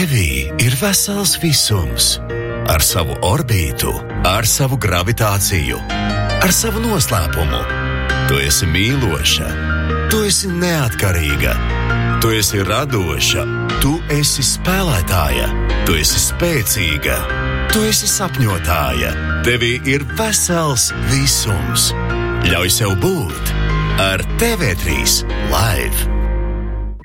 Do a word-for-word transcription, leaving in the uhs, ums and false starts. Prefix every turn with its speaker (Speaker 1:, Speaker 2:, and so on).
Speaker 1: Tevī ir vesels visums. Ar savu orbītu, ar savu gravitāciju, ar savu noslēpumu. Tu esi mīloša, tu esi neatkarīga, tu esi radoša, tu esi spēlētāja, tu esi spēcīga, tu esi sapņotāja. Tevī ir vesels visums. Ļauj sev būt ar T V trīs Live.